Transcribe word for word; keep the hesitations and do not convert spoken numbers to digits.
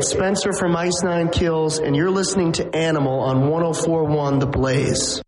it's Spencer from Ice Nine Kills, and you're listening to Animal on one oh four point one The Blaze.